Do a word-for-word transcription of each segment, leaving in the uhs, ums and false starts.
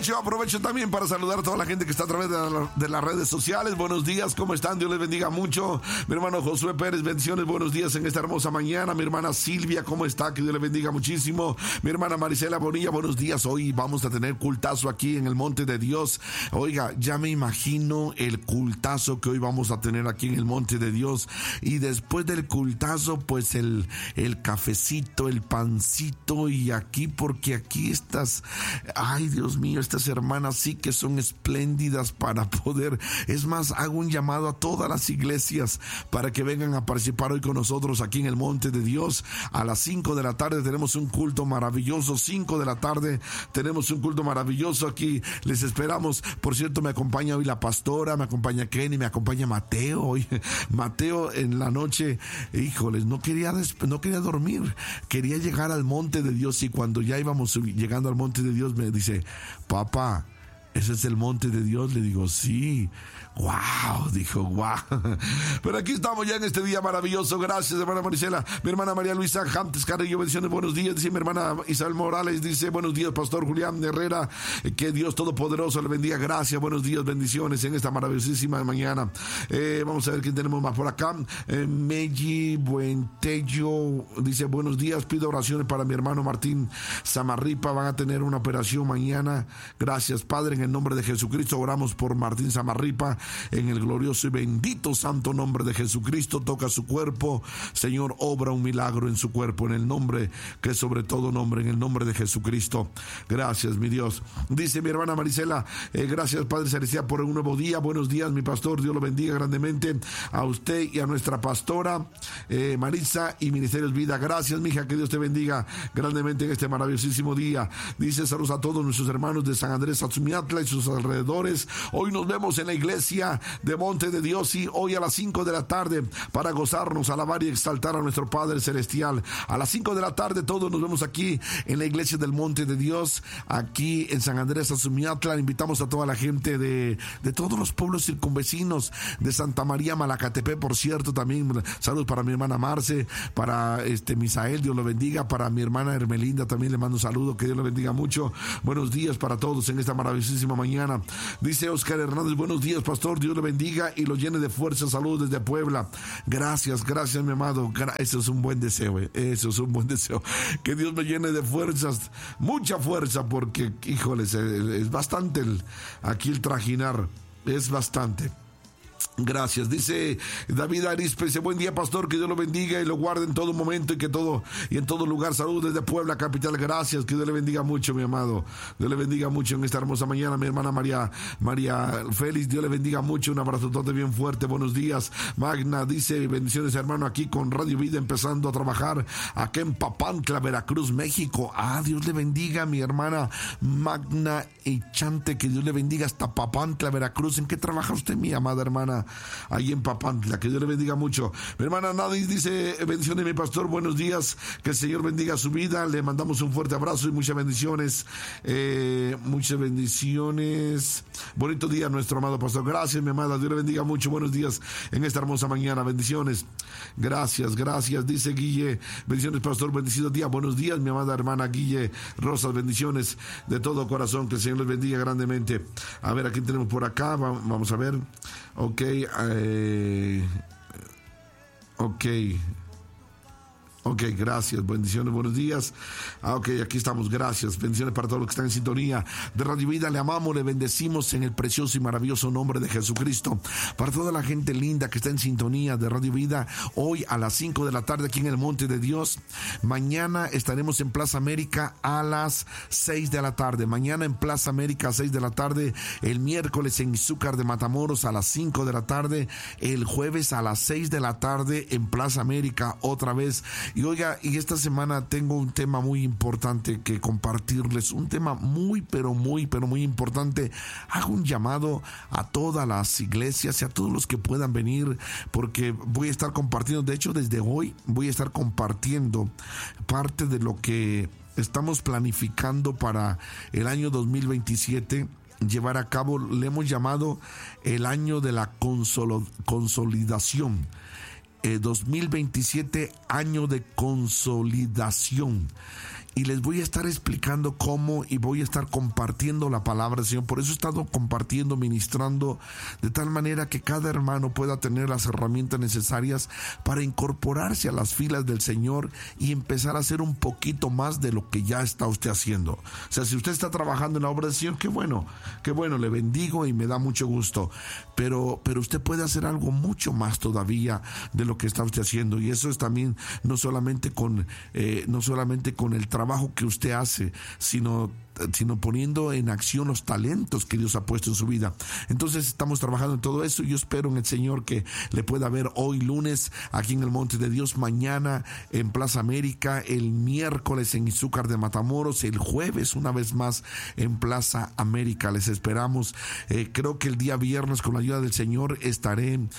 Aprovecho, aprovecho también para saludar a toda la gente que está a través de, la, de las redes sociales. Buenos días, ¿cómo están? Dios les bendiga mucho. Mi hermano Josué Pérez, bendiciones, buenos días en esta hermosa mañana. Mi hermana Silvia, ¿cómo está? Que Dios le bendiga muchísimo. Mi hermana Marisela Bonilla, buenos días. Hoy vamos a tener cultazo aquí en el Monte de Dios. Oiga, ya me imagino el cultazo que hoy vamos a tener aquí en el Monte de Dios. Y después del cultazo, pues el, el cafecito, el pancito, y aquí, porque aquí estas, ay Dios mío, estas hermanas sí que son espléndidas para poder, es más, hago un llamado a todas las iglesias para que vengan a participar hoy con nosotros aquí en el Monte de Dios. A las cinco de la tarde tenemos un culto maravilloso, cinco de la tarde tenemos un culto maravilloso aquí, les esperamos. Por cierto, me acompaña hoy la pastora, me acompaña Kenny, me acompaña Mateo, hoy Mateo en la noche, híjoles, no quería, no quería dormir, quería llegar al Monte de Dios, y cuando ya íbamos llegando al Monte de Dios me dice, papá, ¿ese es el Monte de Dios? Le digo, sí. Wow, dijo, wow. Pero aquí estamos ya en este día maravilloso. Gracias, hermana Marisela. Mi hermana María Luisa Jantes Carrillo, bendiciones, buenos días. Dice mi hermana Isabel Morales, dice, buenos días, pastor Julián Herrera. Que Dios Todopoderoso le bendiga. Gracias, buenos días, bendiciones en esta maravillosísima mañana. Eh, vamos a ver quién tenemos más por acá. Eh, Meji Buentello dice, buenos días, pido oraciones para mi hermano Martín Samarripa. Van a tener una operación mañana. Gracias, Padre, en el nombre de Jesucristo oramos por Martín Samarripa. En el glorioso y bendito santo nombre de Jesucristo, toca su cuerpo, Señor, obra un milagro en su cuerpo, en el nombre que es sobre todo nombre, en el nombre de Jesucristo. Gracias, mi Dios. Dice mi hermana Marisela, eh, gracias, Padre Celestial, por un nuevo día. Buenos días, mi pastor, Dios lo bendiga grandemente a usted y a nuestra pastora eh, Marisa y Ministerios Vida. Gracias, mija, que Dios te bendiga grandemente en este maravillosísimo día. Dice, saludos a todos nuestros hermanos de San Andrés Atzumiatla y sus alrededores. Hoy nos vemos en la iglesia de Monte de Dios, y hoy a las cinco de la tarde para gozarnos, alabar y exaltar a nuestro Padre Celestial. A las cinco de la tarde todos nos vemos aquí en la iglesia del Monte de Dios, aquí en San Andrés Atzumiatla. Invitamos a toda la gente de, de todos los pueblos circunvecinos, de Santa María Malacatepe, por cierto, también saludos para mi hermana Marce, para este Misael, Dios lo bendiga, para mi hermana Hermelinda también le mando un saludo, que Dios lo bendiga mucho. Buenos días para todos en esta maravillosísima mañana. Dice Oscar Hernández, buenos días, pastor, Dios le bendiga y lo llene de fuerza, salud desde Puebla. Gracias, gracias, mi amado. Eso es un buen deseo, eh. Eso es un buen deseo. Que Dios me llene de fuerzas, mucha fuerza, porque, híjoles, es bastante el, aquí el trajinar, es bastante. Gracias, dice David Arispe, dice, buen día, pastor, que Dios lo bendiga y lo guarde en todo momento y que todo y en todo lugar. Salud desde Puebla, capital. Gracias, que Dios le bendiga mucho, mi amado. Dios le bendiga mucho en esta hermosa mañana. Mi hermana María María Félix, Dios le bendiga mucho. Un abrazo todo bien fuerte. Buenos días. Magna dice, bendiciones, hermano, aquí con Radio Vida, empezando a trabajar aquí en Papantla, Veracruz, México. Ah, Dios le bendiga, mi hermana Magna Echante, que Dios le bendiga hasta Papantla, Veracruz. ¿En qué trabaja usted, mi amada hermana? Ahí en Papantla, que Dios le bendiga mucho. Mi hermana Nadis dice, bendiciones, mi pastor, buenos días, que el Señor bendiga su vida. Le mandamos un fuerte abrazo y muchas bendiciones, eh, muchas bendiciones. Bonito día, nuestro amado pastor. Gracias, mi amada, Dios le bendiga mucho. Buenos días en esta hermosa mañana, bendiciones. Gracias, gracias, dice Guille, bendiciones, pastor, bendecido día. Buenos días, mi amada hermana Guille Rosas, bendiciones de todo corazón, que el Señor les bendiga grandemente. A ver, aquí tenemos por acá, vamos a ver. Ok, eh, ok, ok, gracias, bendiciones, buenos días. Ah, ok, aquí estamos, gracias, bendiciones para todos los que están en sintonía de Radio Vida. Le amamos, le bendecimos en el precioso y maravilloso nombre de Jesucristo. Para toda la gente linda que está en sintonía de Radio Vida, hoy a las cinco de la tarde aquí en el Monte de Dios. Mañana estaremos en Plaza América a las seis de la tarde. Mañana en Plaza América a seis de la tarde. El miércoles en Izúcar de Matamoros a las cinco de la tarde. El jueves a las seis de la tarde en Plaza América otra vez. Y oiga, y esta semana tengo un tema muy importante que compartirles, un tema muy, pero muy, pero muy importante. Hago un llamado a todas las iglesias y a todos los que puedan venir, porque voy a estar compartiendo, de hecho desde hoy voy a estar compartiendo parte de lo que estamos planificando para el año dos mil veintisiete. Llevar a cabo, le hemos llamado el año de la consolo, consolidación. Eh, dos mil veintisiete, año de consolidación. y les voy a estar explicando cómo, y voy a estar compartiendo la palabra del Señor. Por eso he estado compartiendo, ministrando, de tal manera que cada hermano pueda tener las herramientas necesarias para incorporarse a las filas del Señor y empezar a hacer un poquito más de lo que ya está usted haciendo. O sea, si usted está trabajando en la obra del Señor, qué bueno, qué bueno, le bendigo y me da mucho gusto, pero, pero usted puede hacer algo mucho más todavía de lo que está usted haciendo, y eso es también no solamente con eh, no solamente con el trabajo que usted hace, sino sino poniendo en acción los talentos que Dios ha puesto en su vida. Entonces estamos trabajando en todo eso. Yo espero en el Señor que le pueda ver hoy lunes aquí en el Monte de Dios, mañana en Plaza América, el miércoles en Izúcar de Matamoros, el jueves una vez más en Plaza América. Les esperamos. Eh, creo que el día viernes, con la ayuda del Señor, estaré en,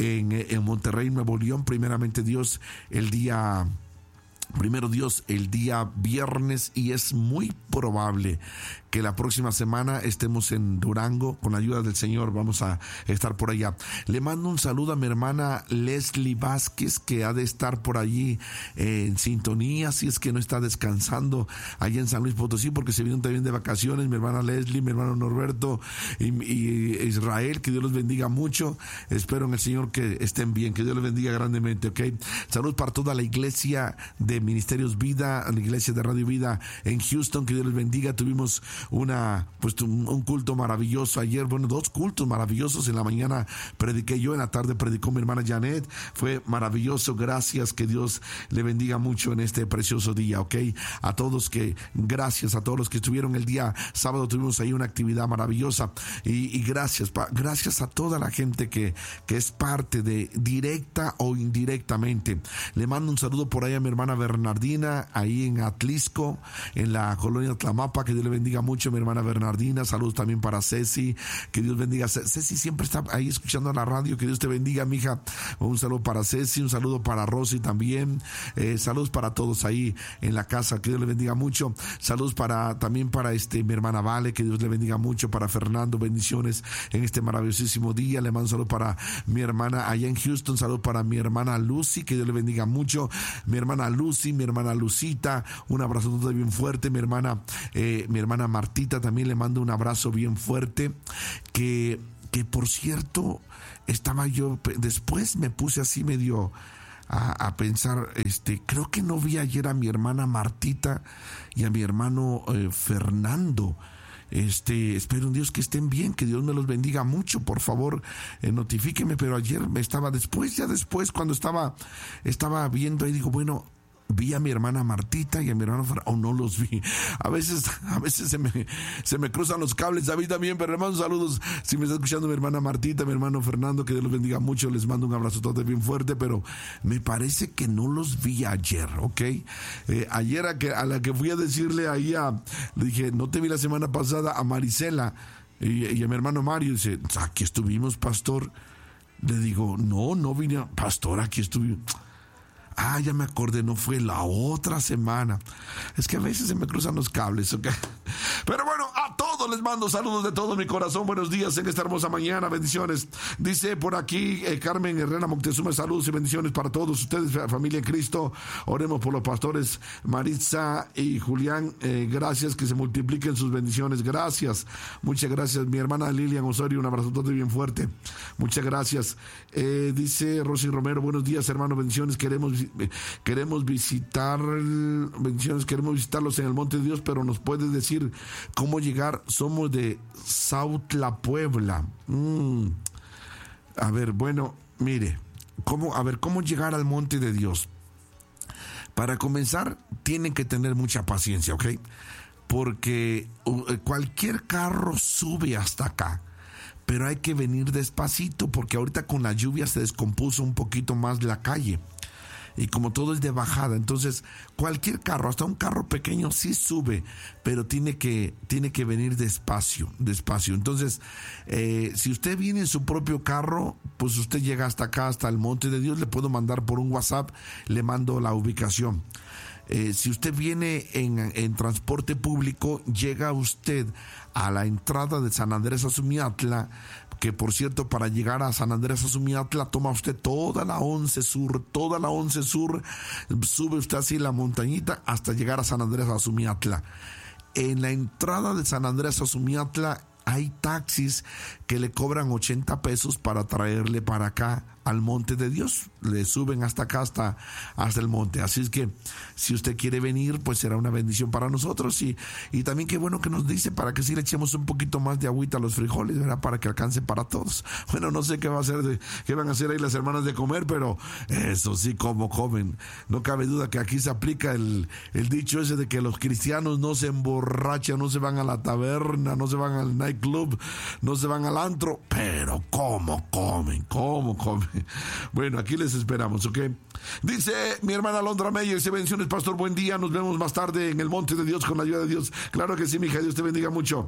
en Monterrey, Nuevo León, primeramente Dios, el día... Primero Dios, el día viernes, y es muy probable que la próxima semana estemos en Durango. Con la ayuda del Señor vamos a estar por allá. Le mando un saludo a mi hermana Leslie Vázquez, que ha de estar por allí eh, en sintonía, si es que no está descansando allá en San Luis Potosí, porque se vienen también de vacaciones. Mi hermana Leslie, mi hermano Norberto y, y Israel, que Dios los bendiga mucho. Espero en el Señor que estén bien, que Dios los bendiga grandemente, ¿ok? Salud para toda la iglesia de Ministerios Vida, la iglesia de Radio Vida en Houston, que Dios les bendiga. Tuvimos una pues un, un culto maravilloso ayer, bueno, dos cultos maravillosos. En la mañana prediqué yo, en la tarde predicó mi hermana Janet. Fue maravilloso. Gracias, que Dios le bendiga mucho en este precioso día, ¿ok? A todos que, gracias a todos los que estuvieron el día sábado, tuvimos ahí una actividad maravillosa, y, y gracias, pa, gracias a toda la gente que, que es parte de, directa o indirectamente. Le mando un saludo por ahí a mi hermana Bernardina, ahí en Atlisco, en la colonia Tlamapa, que Dios le bendiga mucho, mi hermana Bernardina. Saludos también para Ceci, que Dios bendiga. Ceci siempre está ahí escuchando la radio, que Dios te bendiga, mija. Un saludo para Ceci, un saludo para Rosy también. Eh, saludos para todos ahí en la casa, que Dios le bendiga mucho. Saludos para también para este mi hermana Vale, que Dios le bendiga mucho. Para Fernando, bendiciones en este maravillosísimo día. Le mando un saludo para mi hermana allá en Houston. Saludos para mi hermana Lucy, que Dios le bendiga mucho. Mi hermana Lucy, mi hermana Lucita, un abrazo bien fuerte. Mi hermana, eh, mi hermana Martita también le mando un abrazo bien fuerte. Que, que por cierto, estaba yo, después me puse así medio a, a pensar, este, creo que no vi ayer a mi hermana Martita y a mi hermano eh, Fernando. Este, espero en Dios que estén bien, que Dios me los bendiga mucho. Por favor, eh, notifíqueme. Pero ayer me estaba después, ya después, cuando estaba, estaba viendo ahí, digo, bueno, vi a mi hermana Martita y a mi hermano Fernando, o no los vi. A veces, a veces se me, se me cruzan los cables, a mí también, pero les mando saludos. Si me está escuchando mi hermana Martita, mi hermano Fernando, que Dios los bendiga mucho, les mando un abrazo todo bien fuerte, pero me parece que no los vi ayer, ¿ok? Eh, ayer a, que, a la que fui a decirle ahí a, le dije, no te vi la semana pasada, a Marisela y, y a mi hermano Mario, dice, aquí estuvimos, pastor. Le digo, no, no vine, pastor, aquí estuvimos. Ah, ya me acordé, no fue la otra semana. Es que a veces se me cruzan los cables, ¿ok? Pero bueno, a todos les mando saludos de todo mi corazón. Buenos días en esta hermosa mañana, bendiciones. Dice por aquí eh, Carmen Herrera Moctezuma, saludos y bendiciones para todos ustedes, familia en Cristo. Oremos por los pastores Maritza y Julián. Eh, gracias, que se multipliquen sus bendiciones. Gracias, muchas gracias. Mi hermana Lilian Osorio, un abrazo todo bien fuerte. Muchas gracias. Eh, dice Rosy Romero, buenos días, hermano, bendiciones. Queremos Queremos visitar, bendiciones, queremos visitarlos en el Monte de Dios, pero nos puedes decir cómo llegar. Somos de Sautla, Puebla. Mm. A ver, bueno, mire, cómo, a ver, cómo llegar al Monte de Dios. Para comenzar, tienen que tener mucha paciencia, ¿ok? Porque cualquier carro sube hasta acá, pero hay que venir despacito, porque ahorita con la lluvia se descompuso un poquito más la calle. Y como todo es de bajada, entonces cualquier carro, hasta un carro pequeño sí sube, pero tiene que, tiene que venir despacio, despacio. Entonces, eh, si usted viene en su propio carro, pues usted llega hasta acá, hasta el Monte de Dios. Le puedo mandar por un WhatsApp, le mando la ubicación. Eh, si usted viene en, en transporte público, llega usted a la entrada de San Andrés Azumiatla, que por cierto, para llegar a San Andrés Azumiatla toma usted toda la once Sur, toda la once Sur, sube usted así la montañita hasta llegar a San Andrés Azumiatla. En la entrada de San Andrés Azumiatla hay taxis que le cobran ochenta pesos para traerle para acá al monte de Dios. Le suben hasta acá, hasta, hasta el monte. Así es que si usted quiere venir, pues será una bendición para nosotros. Y, y también qué bueno que nos dice para que sí le echemos un poquito más de agüita a los frijoles, ¿verdad? Para que alcance para todos. Bueno, no sé qué va a hacer de, qué van a hacer ahí las hermanas de comer, pero eso sí, como comen. No cabe duda que aquí se aplica el, el dicho ese de que los cristianos no se emborrachan, no se van a la taberna, no se van al nightclub, no se van al antro, pero cómo comen, cómo comen. Bueno, aquí les esperamos, ¿ok? Dice mi hermana Alondra Meyer, se bendiciones, pastor, buen día, nos vemos más tarde en el monte de Dios con la ayuda de Dios. Claro que sí, mija, Dios te bendiga mucho.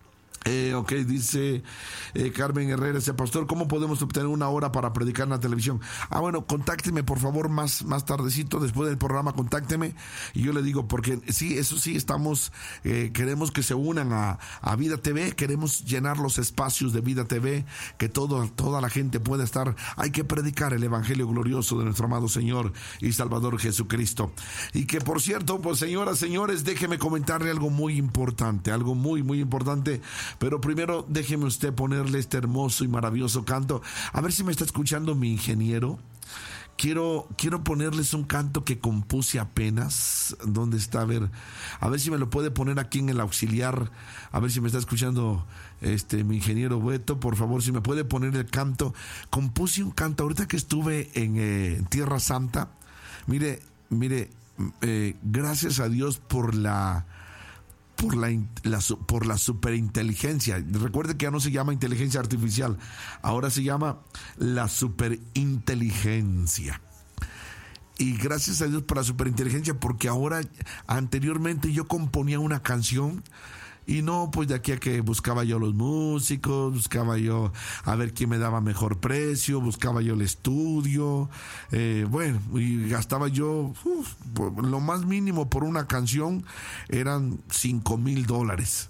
Eh, ok, dice eh, Carmen Herrera, ese pastor, ¿cómo podemos obtener una hora para predicar en la televisión? Ah, bueno, contácteme por favor más, más tardecito, después del programa, contácteme y yo le digo, porque sí, eso sí, estamos, eh, queremos que se unan a, a Vida T V, queremos llenar los espacios de Vida T V, que todo, toda la gente pueda estar, hay que predicar el evangelio glorioso de nuestro amado Señor y Salvador Jesucristo. Y que por cierto, pues señoras, señores, déjeme comentarle algo muy importante, algo muy, muy importante. Pero primero déjeme usted ponerle este hermoso y maravilloso canto. A ver si me está escuchando mi ingeniero. Quiero, quiero ponerles un canto que compuse apenas. ¿Dónde está? A ver, a ver si me lo puede poner aquí en el auxiliar. A ver si me está escuchando este mi ingeniero Beto. Por favor, si me puede poner el canto. Compuse un canto ahorita que estuve en eh, Tierra Santa. Mire, mire, eh, gracias a Dios por la... Por la, la, por la superinteligencia. Recuerde que ya no se llama inteligencia artificial, ahora se llama la superinteligencia. Y gracias a Dios por la superinteligencia, porque ahora, anteriormente yo componía una canción y no, pues de aquí a que buscaba yo los músicos, buscaba yo a ver quién me daba mejor precio, buscaba yo el estudio, eh, bueno, y gastaba yo uf, lo más mínimo por una canción eran cinco mil dólares.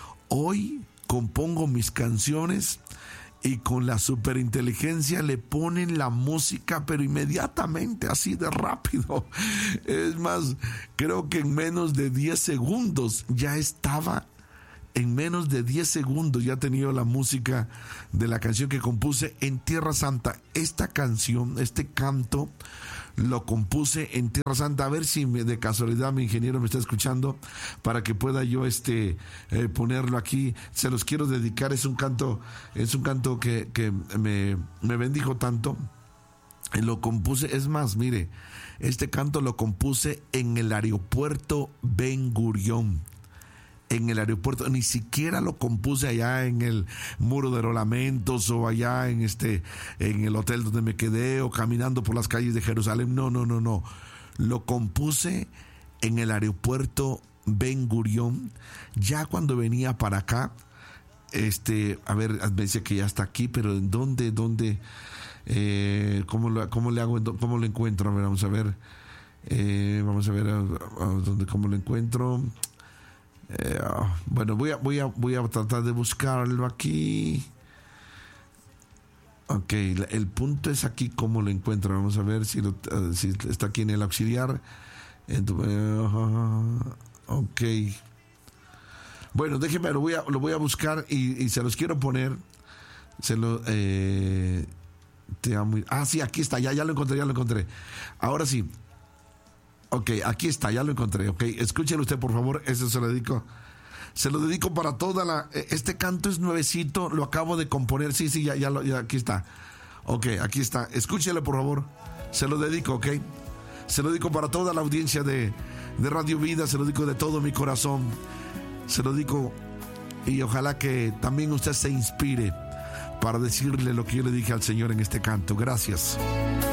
Hoy compongo mis canciones y con la superinteligencia le ponen la música, pero inmediatamente, así de rápido. Es más, creo que en menos de diez segundos ya estaba. En menos de diez segundos ya he tenido la música de la canción que compuse en Tierra Santa. Esta canción, este canto, lo compuse en Tierra Santa. A ver si me, de casualidad mi ingeniero me está escuchando para que pueda yo este eh, ponerlo aquí. Se los quiero dedicar. Es un canto, es un canto que, que me, me bendijo tanto. Lo compuse, es más, mire, este canto lo compuse en el aeropuerto Ben Gurión. En el aeropuerto, ni siquiera lo compuse allá en el muro de los lamentos o allá en este en el hotel donde me quedé o caminando por las calles de Jerusalén. No, no, no, no. Lo compuse en el aeropuerto Ben Gurión, ya cuando venía para acá. Este, a ver, me dice que ya está aquí, pero ¿en dónde, dónde, eh, cómo lo, cómo le hago, cómo lo encuentro? A ver, vamos a ver, eh, vamos a ver a, a dónde, cómo lo encuentro. Eh, bueno, voy a, voy a, voy a tratar de buscarlo aquí. Ok, el punto es aquí cómo lo encuentro. Vamos a ver si, lo, uh, si está aquí en el auxiliar. Entonces, uh, ok. Bueno, déjenme, lo voy a, lo voy a buscar y, y se los quiero poner. Se lo, eh, te amo. Ah, sí, aquí está, ya, ya lo encontré, ya lo encontré. Ahora sí. Ok, aquí está, ya lo encontré. Ok, escúchelo usted, por favor. Eso se lo dedico. Se lo dedico para toda la... Este canto es nuevecito, lo acabo de componer. Sí, sí, ya, ya, lo, ya aquí está. Ok, aquí está. Escúchelo, por favor. Se lo dedico, ok. Se lo dedico para toda la audiencia de, de Radio Vida. Se lo dedico de todo mi corazón. Se lo dedico y ojalá que también usted se inspire para decirle lo que yo le dije al Señor en este canto. Gracias.